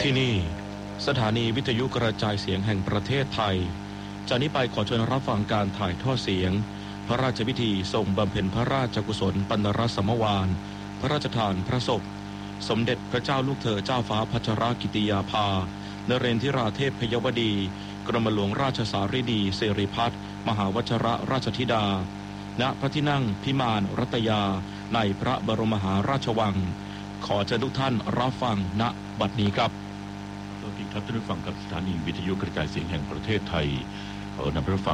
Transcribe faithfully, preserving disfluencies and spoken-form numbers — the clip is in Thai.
ที่นี่สถานีวิทยุกระจายเสียงแห่งประเทศไทยจากนี้ไปขอเชิญรับฟังการถ่ายทอดเสียงพระราชพิธีทรงบำเพ็ญพระราชกุศลปัณรสมวาลพระราชทานพระศพสมเด็จพระเจ้าลูกเธอเจ้าฟ้าพัชรกิติยาภานเรนทิราเทพพยวดีกรมหลวงราชสารีดีสิริพัฒน์มหาวชรราชธิดาณพระที่นั่งพิมานรัตยาในพระบรมมหาราชวังขอเชิญทุกท่านรับฟังณบัดนี้ครับสวัสดีครับท่านผู้ฟังกับสถานีวิทยุกระจายเสียงแห่งประเทศไทยขอนำรับฟัง